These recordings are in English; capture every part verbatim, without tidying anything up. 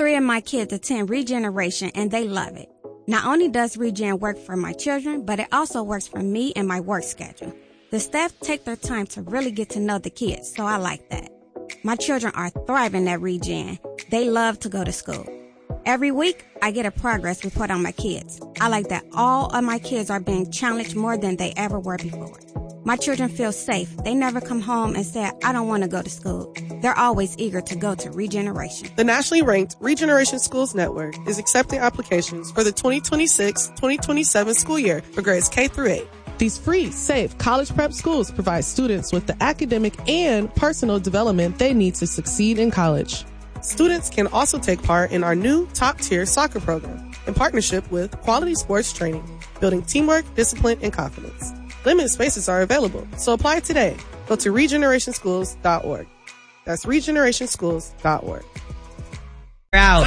three of my kids attend Regeneration, and they love it. Not only does Regen work for my children, but it also works for me and my work schedule. The staff take their time to really get to know the kids, so I like that. My children are thriving at Regen. They love to go to school. Every week, I get a progress report on my kids. I like that all of my kids are being challenged more than they ever were before. My children feel safe. They never come home and say, I don't want to go to school. They're always eager to go to Regeneration. The nationally ranked Regeneration Schools Network is accepting applications for the twenty twenty-six twenty twenty-seven school year for grades K through eight. These free, safe college prep schools provide students with the academic and personal development they need to succeed in college. Students can also take part in our new top-tier soccer program in partnership with Quality Sports Training, building teamwork, discipline, and confidence. Limited spaces are available, so apply today. Go to regeneration schools dot org. That's regeneration schools dot org. Out.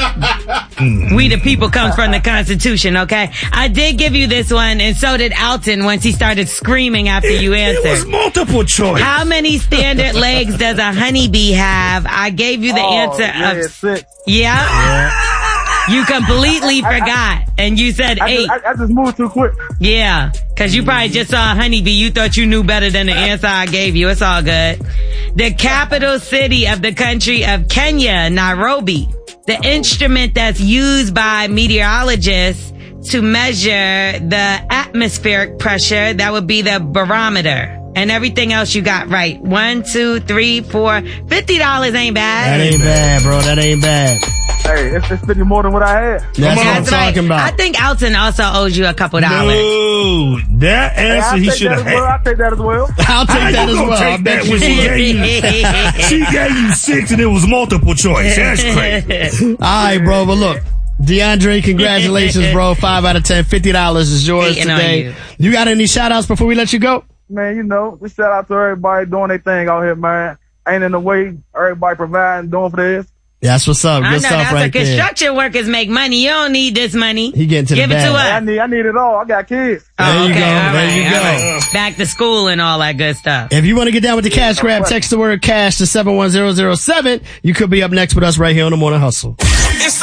We the people comes from the Constitution, okay? I did give you this one, and so did Alton once he started screaming after it, you answered. It was multiple choice. How many standard legs does a honeybee have? I gave you the oh, answer yeah, of six. Yeah. yeah. You completely I, forgot, I, and you said I eight. Just, I, I just moved too quick. Yeah, because you probably just saw a honeybee. You thought you knew better than the answer I gave you. It's all good. The capital city of the country of Kenya, Nairobi. The instrument that's used by meteorologists to measure the atmospheric pressure, that would be the barometer. And everything else you got right. One, two, three, four. Fifty dollars ain't bad. That ain't bad, bro. That ain't bad. Hey, it's, it's fifty more than what I had. That's what I'm That's right. talking about. I think Alton also owes you a couple dollars. No, that answer hey, he should have had. Well. I'll take that as well. I'll take How that you as well. Take that when she gave you, she gave you six and it was multiple choice. That's crazy. All right, bro. But look, DeAndre, congratulations, bro. Five out of ten. Fifty dollars is yours Hating today. you. you got any shout outs before we let you go? Man, you know, just shout out to everybody doing their thing out here, man. Ain't in the way. Everybody providing, doing for this. That's what's up. Good I know, stuff that's right a construction there. Workers make money. You don't need this money. He getting to Give the it bag. to us. I need, I need it all. I got kids. Oh, there you okay, go. all There right, you go. all right. Back to school and all that good stuff. If you want to get down with the cash grab, text the word cash to seven one zero zero seven. You could be up next with us right here on The Morning Hustle. It's